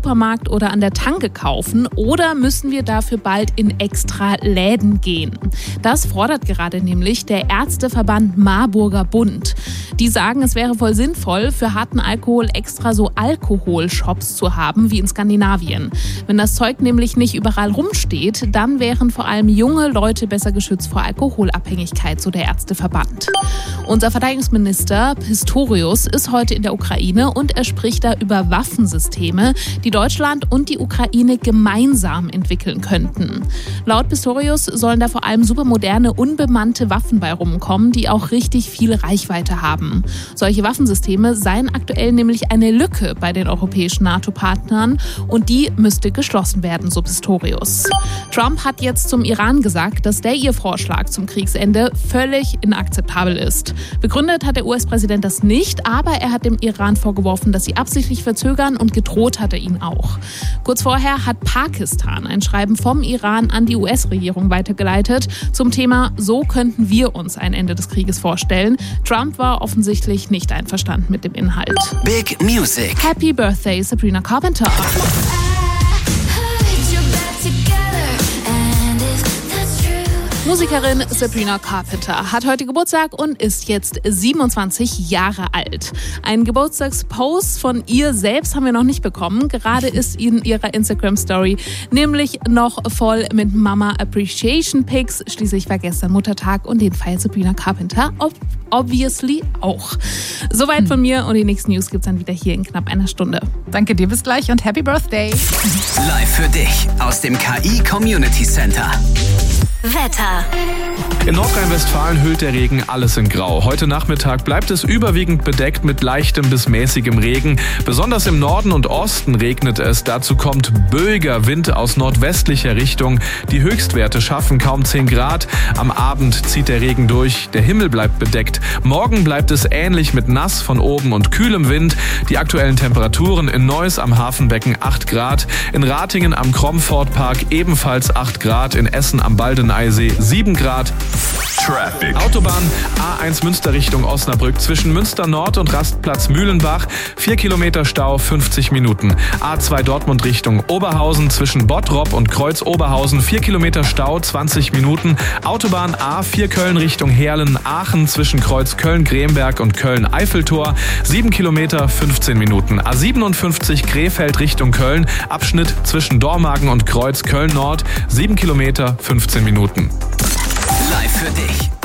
Supermarkt oder an der Tanke kaufen oder müssen wir dafür bald in extra Läden gehen? Das fordert gerade nämlich der Ärzteverband Marburger Bund. Die sagen, es wäre voll sinnvoll, für harten Alkohol extra so Alkoholshops zu haben wie in Skandinavien. Wenn das Zeug nämlich nicht überall rumsteht, dann wären vor allem junge Leute besser geschützt vor Alkoholabhängigkeit, so der Ärzteverband. Unser Verteidigungsminister Pistorius ist heute in der Ukraine und er spricht da über Waffensysteme, die Deutschland und die Ukraine gemeinsam entwickeln könnten. Laut Pistorius sollen da vor allem supermoderne, unbemannte Waffen bei rumkommen, die auch richtig viel Reichweite haben. Solche Waffensysteme seien aktuell nämlich eine Lücke bei den europäischen NATO-Partnern und die müsste geschlossen werden, so Pistorius. Trump hat jetzt zum Iran gesagt, dass der ihr Vorschlag zum Kriegsende völlig inakzeptabel ist. Begründet hat der US-Präsident das nicht, aber er hat dem Iran vorgeworfen, dass sie absichtlich verzögern und gedroht hat er ihn auch. Kurz vorher hat Pakistan ein Schreiben vom Iran an die US-Regierung weitergeleitet zum Thema "So könnten wir uns ein Ende des Krieges vorstellen". Trump war offensichtlich nicht einverstanden mit dem Inhalt. Big Music. Happy Birthday, Sabrina Carpenter. Musikerin Sabrina Carpenter hat heute Geburtstag und ist jetzt 27 Jahre alt. Einen Geburtstagspost von ihr selbst haben wir noch nicht bekommen. Gerade ist in ihrer Instagram-Story nämlich noch voll mit Mama Appreciation Pics. Schließlich war gestern Muttertag und den feiert Sabrina Carpenter obviously auch. Soweit von mir und die nächsten News gibt's dann wieder hier in knapp einer Stunde. Danke dir, bis gleich und Happy Birthday. Live für dich aus dem KI Community Center. Wetter. In Nordrhein-Westfalen hüllt der Regen alles in Grau. Heute Nachmittag bleibt es überwiegend bedeckt mit leichtem bis mäßigem Regen. Besonders im Norden und Osten regnet es. Dazu kommt böiger Wind aus nordwestlicher Richtung. Die Höchstwerte schaffen kaum 10 Grad. Am Abend zieht der Regen durch. Der Himmel bleibt bedeckt. Morgen bleibt es ähnlich mit nass von oben und kühlem Wind. Die aktuellen Temperaturen in Neuss am Hafenbecken 8 Grad. In Ratingen am Kromfortpark ebenfalls 8 Grad. In Essen am Baldeneysee 7 Grad. Traffic. Autobahn A1 Münster Richtung Osnabrück zwischen Münster Nord und Rastplatz Mühlenbach 4 Kilometer Stau, 50 Minuten. A2 Dortmund Richtung Oberhausen zwischen Bottrop und Kreuz Oberhausen 4 Kilometer Stau, 20 Minuten. Autobahn A4 Köln Richtung Heerlen Aachen zwischen Kreuz Köln-Gremberg und Köln-Eiffeltor 7 Kilometer, 15 Minuten. A57 Krefeld Richtung Köln Abschnitt zwischen Dormagen und Kreuz Köln Nord 7 Kilometer, 15 Minuten. Live für dich